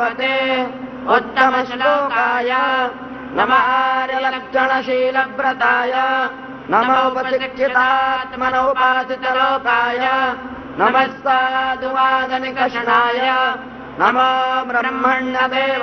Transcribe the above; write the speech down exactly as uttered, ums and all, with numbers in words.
भगवते उत्तमश्लोकाय नमः आर्यलक्षणशीलव्रताय नमो उपशिक्षितात्मनोपासितलोकाय नमः साधुवादनिकषणाय नमो ब्रह्मण्यदेव